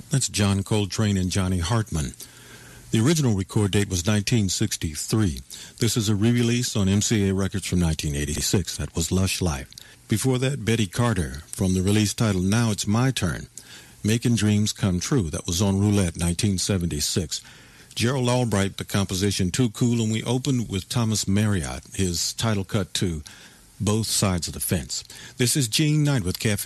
That's John Coltrane and Johnny Hartman. The original record date was 1963. This is a re-release on MCA Records from 1986. That was Lush Life. Before that, Betty Carter from the release titled Now It's My Turn, Making Dreams Come True. That was on Roulette, 1976. Gerald Albright, the composition Too Cool, and we opened with Thomas Marriott, his title cut to Both Sides of the Fence. This is Gene Knight with Cafe